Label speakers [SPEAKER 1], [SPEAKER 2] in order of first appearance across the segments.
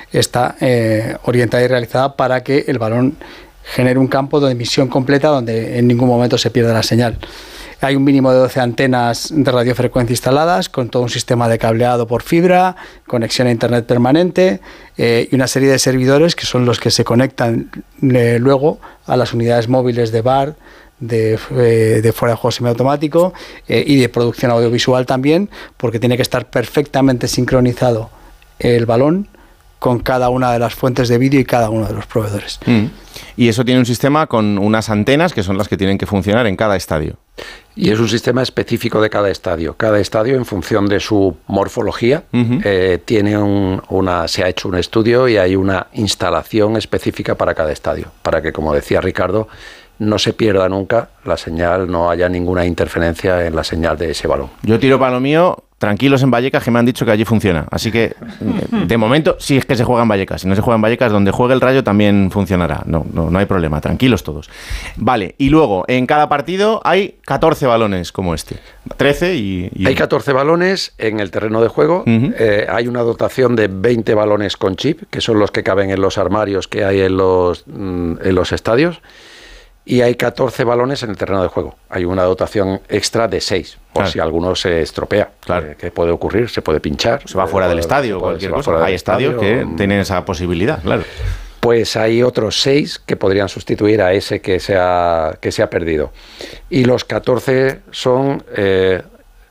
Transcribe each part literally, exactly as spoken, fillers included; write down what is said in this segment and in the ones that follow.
[SPEAKER 1] está eh, orientada y realizada para que el balón genere un campo de emisión completa donde en ningún momento se pierda la señal. Hay un mínimo de doce antenas de radiofrecuencia instaladas, con todo un sistema de cableado por fibra, conexión a internet permanente eh, y una serie de servidores que son los que se conectan eh, luego a las unidades móviles de V A R, de, eh, de fuera de juego semiautomático eh, y de producción audiovisual también, porque tiene que estar perfectamente sincronizado el balón con cada una de las fuentes de vídeo y cada uno de los proveedores.
[SPEAKER 2] Mm. Y eso tiene un sistema con unas antenas que son las que tienen que funcionar en cada estadio.
[SPEAKER 3] Y es un sistema específico de cada estadio. Cada estadio, en función de su morfología, uh-huh. eh, tiene un, una, se ha hecho un estudio y hay una instalación específica para cada estadio, para que, como decía Ricardo, no se pierda nunca la señal, no haya ninguna interferencia en la señal de ese balón.
[SPEAKER 2] Yo tiro para lo mío, tranquilos en Vallecas, que me han dicho que allí funciona. Así que, de momento, sí es que se juega en Vallecas. Si no se juega en Vallecas, donde juegue el Rayo también funcionará. No, no, no hay problema, tranquilos todos. Vale, y luego, en cada partido hay catorce balones como este. trece y... y...
[SPEAKER 3] Hay catorce balones en el terreno de juego. Uh-huh. Eh, hay una dotación de veinte balones con chip, que son los que caben en los armarios que hay en los, mm, en los estadios. Y hay catorce balones en el terreno de juego. Hay una dotación extra de seis, por claro. si alguno se estropea. Claro. Eh, ¿Qué puede ocurrir? Se puede pinchar.
[SPEAKER 2] Se va fuera del estadio o cualquier cosa. Hay estadios que tienen esa posibilidad, claro.
[SPEAKER 3] Pues hay otros seis que podrían sustituir a ese que se ha, que se ha perdido. Y los catorce son eh,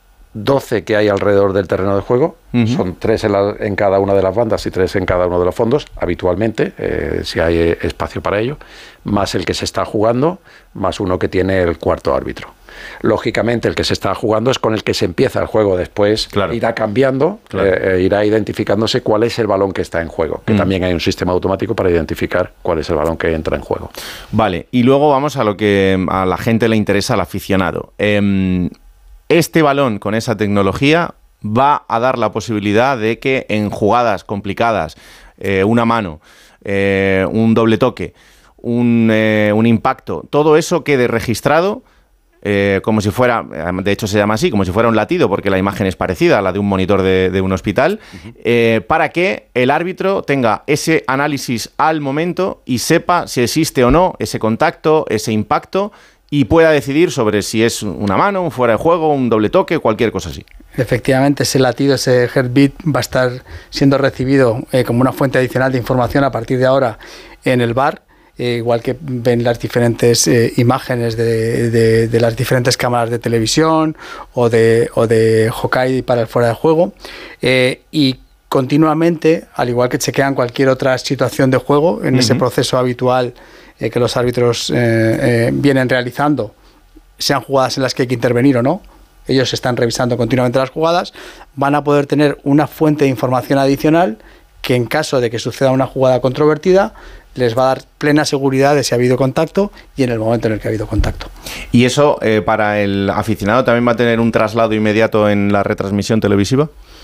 [SPEAKER 3] doce que hay alrededor del terreno de juego. Uh-huh. Son tres en, la, en cada una de las bandas y tres en cada uno de los fondos, habitualmente, eh, si hay espacio para ello, más el que se está jugando, más uno que tiene el cuarto árbitro. Lógicamente, el que se está jugando es con el que se empieza el juego. Después claro. irá cambiando, claro. eh, irá identificándose cuál es el balón que está en juego, que mm. también hay un sistema automático para identificar cuál es el balón que entra en juego.
[SPEAKER 2] Vale, y luego vamos a lo que a la gente le interesa, al aficionado. Eh, este balón con esa tecnología va a dar la posibilidad de que en jugadas complicadas, eh, una mano, eh, un doble toque, un, eh, un impacto, todo eso quede registrado eh, como si fuera, de hecho se llama así, como si fuera un latido, porque la imagen es parecida a la de un monitor de, de un hospital, uh-huh. eh, para que el árbitro tenga ese análisis al momento y sepa si existe o no ese contacto, ese impacto, y pueda decidir sobre si es una mano, un fuera de juego, un doble toque, cualquier cosa así.
[SPEAKER 1] Efectivamente, ese latido, ese heartbeat va a estar siendo recibido eh, como una fuente adicional de información a partir de ahora en el V A R, eh, igual que ven las diferentes eh, imágenes de, de, de las diferentes cámaras de televisión o de, o de Hawkeye para el fuera de juego, eh, y continuamente, al igual que chequean cualquier otra situación de juego en uh-huh. ese proceso habitual eh, que los árbitros eh, eh, vienen realizando, sean jugadas en las que hay que intervenir o no, ellos están revisando continuamente las jugadas, van a poder tener una fuente de información adicional que en caso de que suceda una jugada controvertida les va a dar plena seguridad de si ha habido contacto y en el momento en el que ha habido contacto.
[SPEAKER 2] ¿Y eso eh, para el aficionado también va a tener un traslado inmediato en la retransmisión televisiva?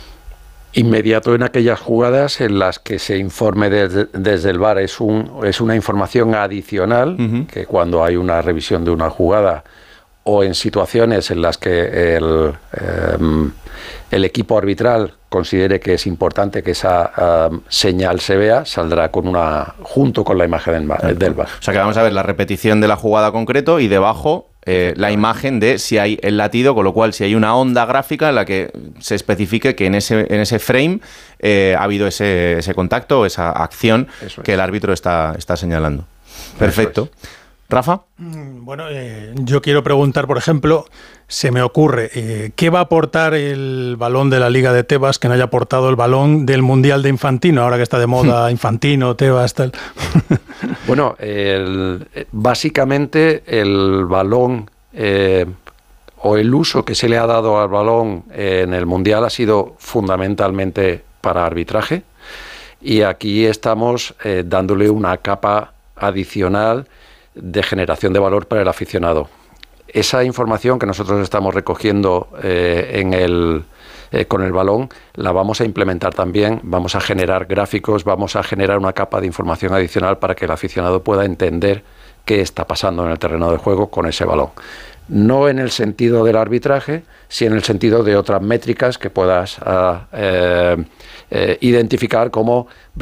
[SPEAKER 3] Inmediato en aquellas jugadas en las que se informe desde, desde el V A R. Es, un, es una información adicional uh-huh. que cuando hay una revisión de una jugada o en situaciones en las que el, eh, el equipo arbitral considere que es importante que esa uh, señal se vea, saldrá con una junto con la imagen del, claro. del V A R.
[SPEAKER 2] O sea que vamos a ver la repetición de la jugada concreto y debajo eh, la imagen de si hay el latido, con lo cual si hay una onda gráfica en la que se especifique que en ese, en ese frame eh, ha habido ese, ese contacto o esa acción Eso que es. el árbitro está, está señalando. Perfecto. ¿Rafa?
[SPEAKER 4] Bueno, eh, yo quiero preguntar, por ejemplo, se me ocurre, eh, ¿qué va a aportar el balón de la Liga de Tebas que no haya aportado el balón del Mundial de Infantino, ahora que está de moda Infantino, Tebas, tal?
[SPEAKER 3] Bueno, el, básicamente el balón eh, o el uso que se le ha dado al balón en el Mundial ha sido fundamentalmente para arbitraje y aquí estamos eh, dándole una capa adicional de generación de valor para el aficionado. Esa información que nosotros estamos recogiendo eh, en el, eh, con el balón, la vamos a implementar también, vamos a generar gráficos, vamos a generar una capa de información adicional para que el aficionado pueda entender qué está pasando en el terreno de juego con ese balón. No en el sentido del arbitraje, sino en el sentido de otras métricas que puedas uh, eh, eh, identificar como